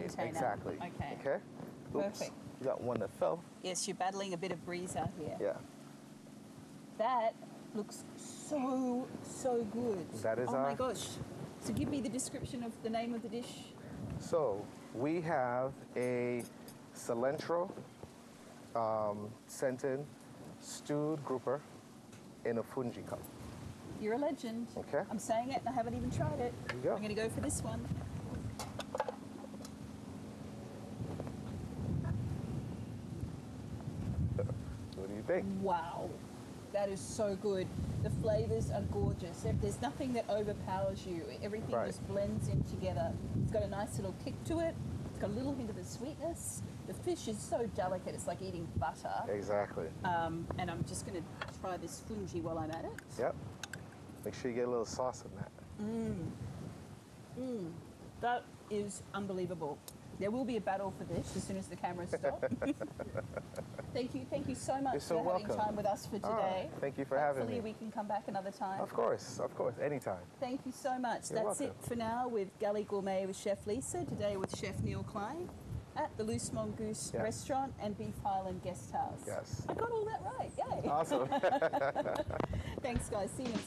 container. exactly. Okay. Okay. Oops. Perfect. You got one that fell. Yes, you're battling a bit of breeze out here. Yeah. That looks so good. That is oh my our- gosh. So give me the description of the name of the dish. So we have a cilantro scented stewed grouper in a fungi cup. You're a legend. Okay. I'm saying it and I haven't even tried it. There you go. I'm going to go for this one. What do you think? Wow. That is so good. The flavors are gorgeous. There's nothing that overpowers you. Everything Right. just blends in together. It's got a nice little kick to it. It's got a little hint of the sweetness. The fish is so delicate. It's like eating butter. Exactly. And I'm just going to try this fungi while I'm at it. Yep. Make sure you get a little sauce in that. That is unbelievable. There will be a battle for this as soon as the cameras stop. Thank you so much You're so for having welcome. time with us for All today. right. Thank you for having Hopefully me. we can come back another time. Of course, anytime. Thank you so much. You're That's welcome. it for now with Galley Gourmet with Chef Lisa. Today with Chef Neil Klein at the Loose Mongoose Yeah. Restaurant and Beef Highland Guest House. Yes. I got all that right. Yay. Awesome. Thanks, guys. See you next